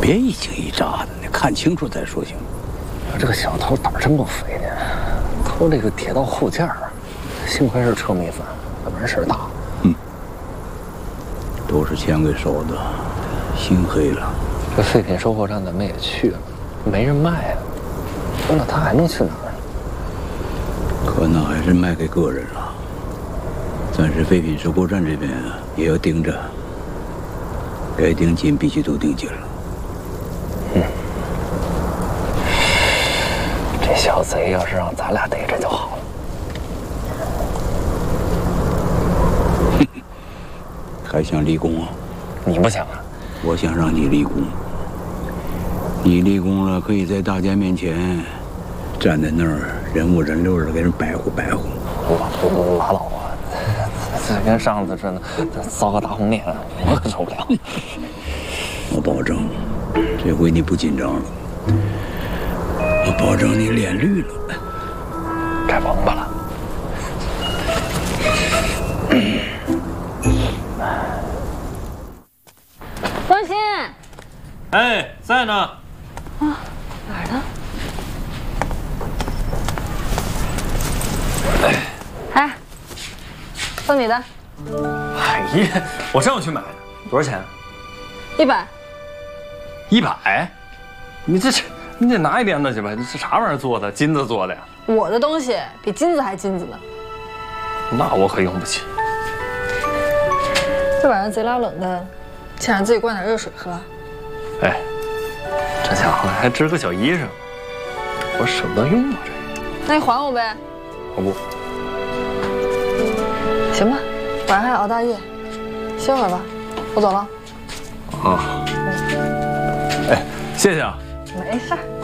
别一惊一乍的，你看清楚再说行吗？ 这个小偷胆儿真够肥的，偷这个铁道后件儿，幸亏是车米粉，要不然事儿大。 都是钱给收的，心黑了。 这废品收货站咱们也去了，没人卖啊。那他还能去哪儿？ 可能还是卖给个人了。暂时废品收购站这边也要盯着，该定金必须都定金了。 这小贼要是让咱俩逮着就好了。 还想立功啊？ 你不想啊？ 我想让你立功。你立功了，可以在大家面前站在那儿，人五人六的给人白活白活。 我拉倒吧，这跟上次似的，烧个大红脸，我可受不了。 我保证，这回你不紧张了。我保证你脸绿了。 该甭吧了。 方心， 哎，在呢。 啊，哪儿呢？哎，送你的。 哎呀，我正要去买，多少钱 100。 ？100？你得拿一鞭子去吧？你是啥玩意儿做的？金子做的呀？ 我的东西比金子还金子呢。 那我可用不起。 这晚上贼拉冷的，先让自己灌点热水喝。 哎，这家伙还织个小衣裳，我舍不得用啊这个。 那你还我呗？ 我不。 行吧，晚上还要熬大夜，歇会儿吧。我走了。 啊。哎，谢谢啊。 没事儿。